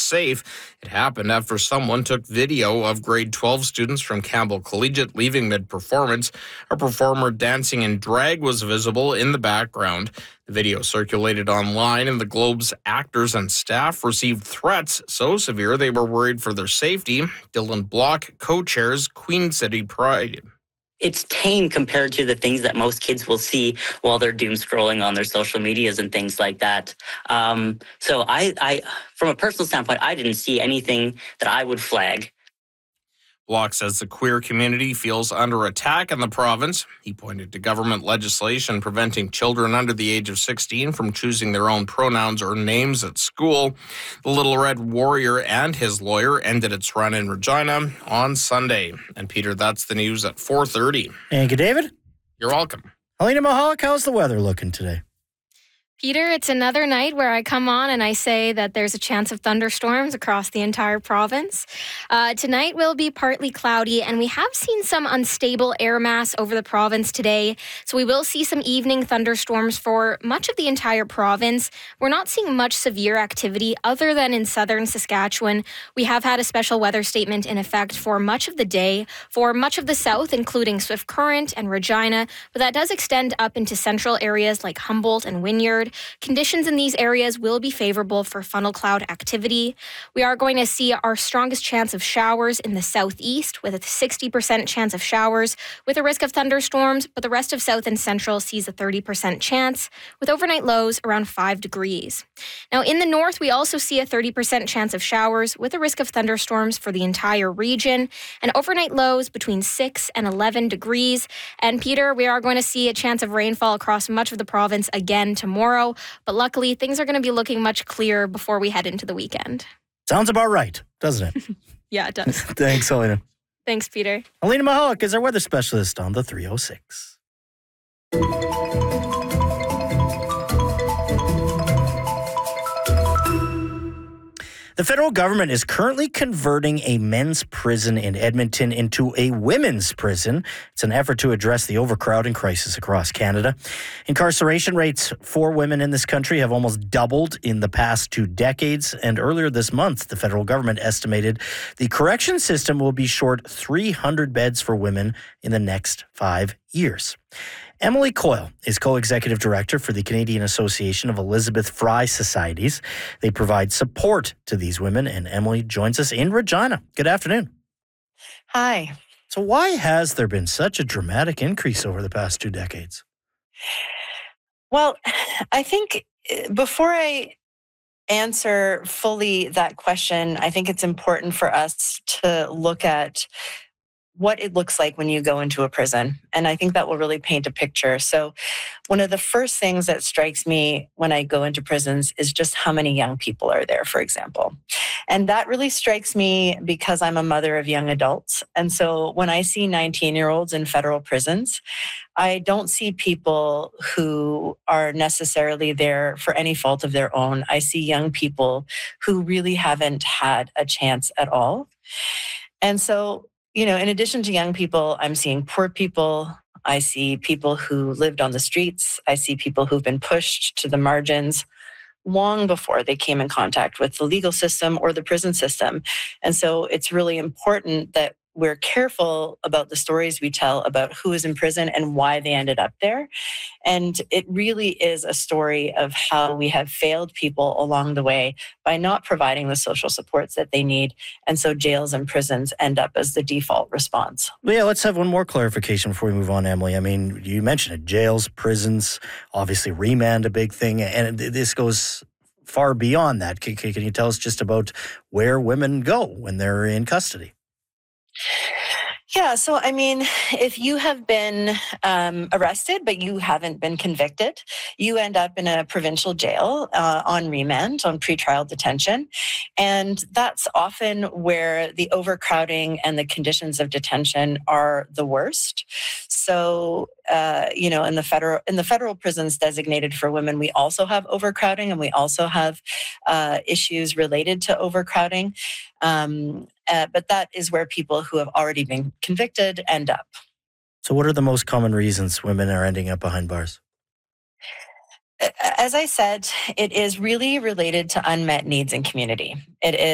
safe. It happened after someone took video of grade 12 students from Campbell Collegiate leaving mid-performance. A performer dancing in drag was visible in the background. The video circulated online, and the Globe's actors and staff received threats so severe they were worried for their safety. Dylan Block co-chairs Queen City Pride. It's tame compared to the things that most kids will see while they're doom scrolling on their social medias and things like that. So I, from a personal standpoint, I didn't see anything that I would flag. Block says the queer community feels under attack in the province. He pointed to government legislation preventing children under the age of 16 from choosing their own pronouns or names at school. The Little Red Warrior and his lawyer ended its run in Regina on Sunday. And Peter, that's the news at 4:30. Thank you, David. You're welcome. Helena Mahalik, how's the weather looking today? Peter, it's another night where I come on and I say that there's a chance of thunderstorms across the entire province. Tonight will be partly cloudy, and we have seen some unstable air mass over the province today. So we will see some evening thunderstorms for much of the entire province. We're not seeing much severe activity other than in southern Saskatchewan. We have had a special weather statement in effect for much of the day for much of the south, including Swift Current and Regina, but that does extend up into central areas like Humboldt and Wynyard. Conditions in these areas will be favorable for funnel cloud activity. We are going to see our strongest chance of showers in the southeast with a 60% chance of showers with a risk of thunderstorms, but the rest of south and central sees a 30% chance with overnight lows around 5 degrees. Now in the north, we also see a 30% chance of showers with a risk of thunderstorms for the entire region and overnight lows between 6 and 11 degrees. And Peter, we are going to see a chance of rainfall across much of the province again tomorrow. But luckily, things are going to be looking much clearer before we head into the weekend. Sounds about right, doesn't it? Yeah, it does. Thanks, Helena. Thanks, Peter. Helena Mahalik is our weather specialist on the 306. The federal government is currently converting a men's prison in Edmonton into a women's prison. It's an effort to address the overcrowding crisis across Canada. Incarceration rates for women in this country have almost doubled in the past 2 decades. And earlier this month, the federal government estimated the correction system will be short 300 beds for women in the next 5 years. Emily Coyle is co-executive director for the Canadian Association of Elizabeth Fry Societies. They provide support to these women, and Emily joins us in Regina. Good afternoon. Hi. So why has there been such a dramatic increase over the past 2 decades? Well, I think before I answer fully that question, I think it's important for us to look at what it looks like when you go into a prison. And I think that will really paint a picture. So one of the first things that strikes me when I go into prisons is just how many young people are there, for example. And that really strikes me because I'm a mother of young adults. And so when I see 19-year-olds in federal prisons, I don't see people who are necessarily there for any fault of their own. I see young people who really haven't had a chance at all. And so, in addition to young people, I'm seeing poor people. I see people who lived on the streets. I see people who've been pushed to the margins long before they came in contact with the legal system or the prison system. And so it's really important that we're careful about the stories we tell about who is in prison and why they ended up there. And it really is a story of how we have failed people along the way by not providing the social supports that they need. And so jails and prisons end up as the default response. Well, yeah, let's have one more clarification before we move on, Emily. I mean, you mentioned it, jails, prisons, obviously remand, a big thing. And this goes far beyond that. Can you tell us just about where women go when they're in custody? Yeah, so I mean, if you have been arrested, but you haven't been convicted, you end up in a provincial jail on remand, on pretrial detention. And that's often where the overcrowding and the conditions of detention are the worst. So, in the federal prisons designated for women, we also have overcrowding, and we also have issues related to overcrowding. But that is where people who have already been convicted end up. So what are the most common reasons women are ending up behind bars? As I said, it is really related to unmet needs in community. It is